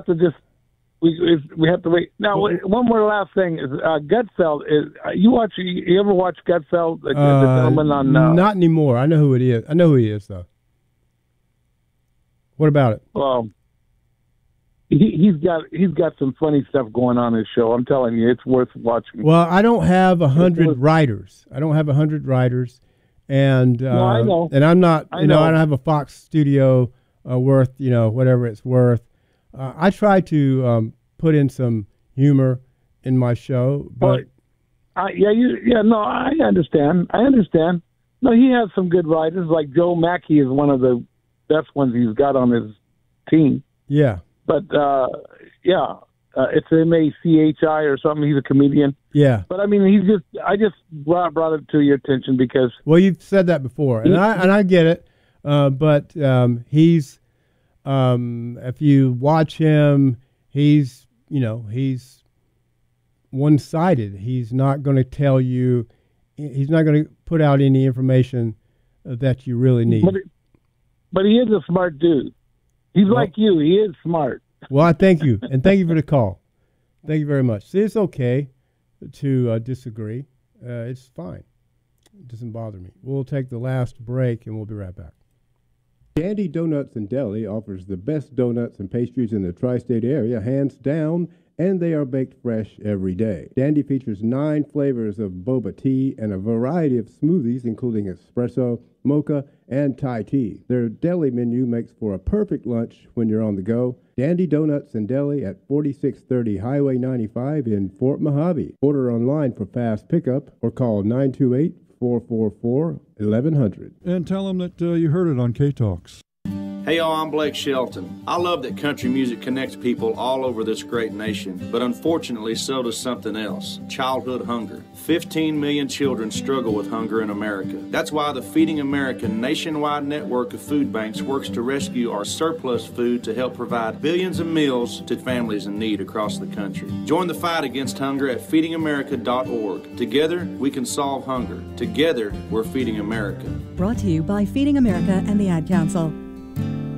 to just we have to wait. Now, one more last thing is Gutfeld. You ever watch Gutfeld? The gentleman on not anymore. I know who it is. I know who he is though. What about it? Well, he's got some funny stuff going on in his show. I'm telling you, it's worth watching. Well, I don't have 100 writers. I don't have 100 writers, and no, I know. And I'm not. I I don't have a Fox studio worth whatever it's worth. I try to put in some humor in my show, but I understand. No, he has some good writers. Like Joe Mackey is one of the best ones he's got on his team. Yeah. But it's Machi or something. He's a comedian. Yeah. But I mean, I just brought it to your attention because. Well, you've said that before, and I get it. But he's, if you watch him, he's one-sided. He's not going to tell you. He's not going to put out any information that you really need. But he is a smart dude. He's like you. He is smart. Well, I thank you, and thank you for the call. Thank you very much. See, it's okay to disagree. It's fine. It doesn't bother me. We'll take the last break, and we'll be right back. Dandy Donuts and Deli offers the best donuts and pastries in the tri-state area, hands down, and they are baked fresh every day. Dandy features 9 flavors of boba tea and a variety of smoothies, including espresso, mocha, and Thai tea. Their deli menu makes for a perfect lunch when you're on the go. Dandy Donuts and Deli at 4630 Highway 95 in Fort Mojave. Order online for fast pickup or call 928-444-1100. And tell them that you heard it on K-Talks. Hey y'all, I'm Blake Shelton. I love that country music connects people all over this great nation, but unfortunately so does something else, childhood hunger. 15 million children struggle with hunger in America. That's why the Feeding America nationwide network of food banks works to rescue our surplus food to help provide billions of meals to families in need across the country. Join the fight against hunger at feedingamerica.org. Together, we can solve hunger. Together, we're Feeding America. Brought to you by Feeding America and the Ad Council.